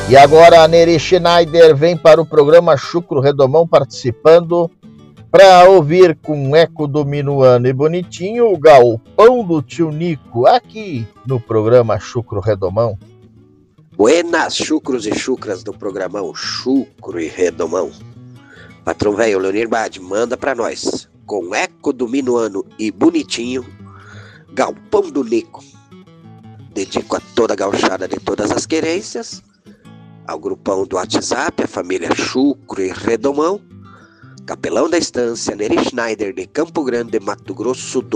E agora a Neri Schneider vem para o programa Chucro Redomão participando para ouvir com eco do Minuano e Bonitinho o galpão do tio Nico aqui no programa Chucro Redomão. Buenas chucros e chucras do programão Chucro e Redomão. Patrão velho Leonir Bade manda pra nós, com eco do Minuano e Bonitinho, galpão do Nico. Dedico a toda a gauchada de todas as querências, ao grupão do WhatsApp, a família Chucro e Redomão, capelão da estância Neri Schneider de Campo Grande, Mato Grosso do